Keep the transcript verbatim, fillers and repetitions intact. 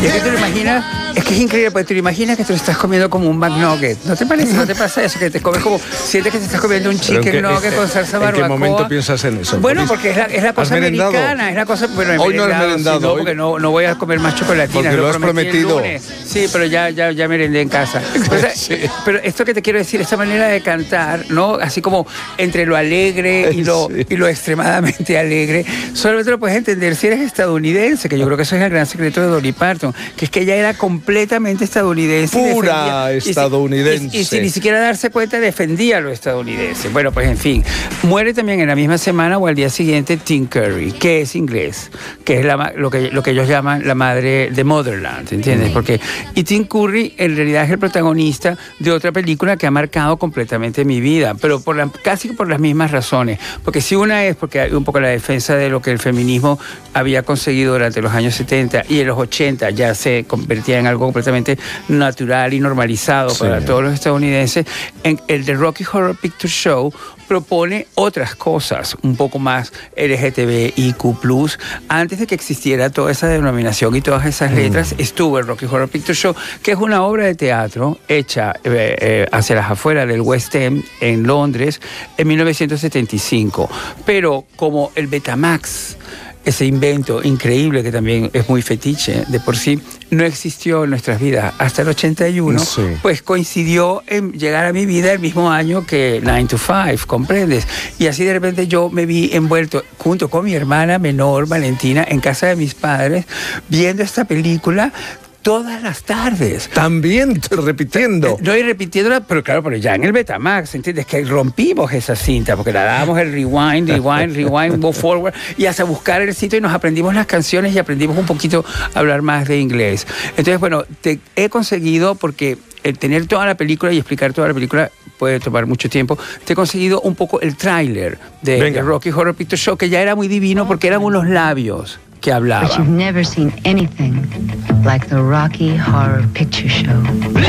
Y es que te lo imaginas, es que es increíble, porque te lo imaginas que te lo estás comiendo como un McNugget. ¿No te parece? ¿No te pasa eso? Que te comes como, sientes que te estás comiendo un chicken nugget con salsa barbacoa. ¿En qué momento piensas en eso? Bueno, porque es la, es la cosa americana, es la cosa... Bueno, hoy no has merendado. Sí, no, porque no, no voy a comer más chocolatina. Porque lo, lo has prometido. Sí, pero ya, ya, ya merendé en casa. O sea, sí. Pero esto que te quiero decir, esta manera de cantar, ¿no? Así como entre lo alegre y lo, sí. y lo extremadamente alegre, solamente lo puedes entender si eres estadounidense, que yo creo que eso es el gran secreto de Dolly Parton, que es que ella era completamente estadounidense. Pura estadounidense. Y, y, y, y sin ni siquiera darse cuenta defendía a lo estadounidense. Bueno, pues en fin. Muere también en la misma semana o al día siguiente Tim Curry, que es inglés, que es la, lo, que, lo que ellos llaman la madre de Motherland, ¿entiendes? Mm. Porque, y Tim Curry en realidad es el protagonista de otra película que ha marcado completamente mi vida, pero por la, casi por las mismas razones. Porque si una es porque hay un poco la defensa de lo que el feminismo había conseguido durante los años setenta y en los ochenta ya se convertía en algo completamente natural y normalizado sí. para todos los estadounidenses, en el The Rocky Horror Picture Show propone otras cosas, un poco más L G T B I Q plus. Antes de que existiera toda esa denominación y todas esas letras, mm. estuvo el Rocky Horror Picture Show, que es una obra de teatro hecha eh, eh, hacia las afueras del West End, en Londres, en mil novecientos setenta y cinco. Pero como el Betamax, ese invento increíble que también es muy fetiche de por sí, no existió en nuestras vidas hasta el ochenta y uno, sí. pues coincidió en llegar a mi vida el mismo año que nine to five, ¿comprendes? Y así de repente yo me vi envuelto junto con mi hermana menor, Valentina, en casa de mis padres, viendo esta película todas las tardes. También repitiendo. No, y repitiéndola, pero claro, pero ya en el Betamax, ¿entiendes? Que rompimos esa cinta, porque le dábamos el rewind, rewind, rewind, go forward, y hasta buscar el sitio y nos aprendimos las canciones y aprendimos un poquito a hablar más de inglés. Entonces, bueno, te he conseguido, porque el tener toda la película y explicar toda la película puede tomar mucho tiempo, te he conseguido un poco el tráiler de, de Rocky Horror Picture Show, que ya era muy divino porque eran unos labios que hablaban. But you've never seen anything like the Rocky Horror Picture Show.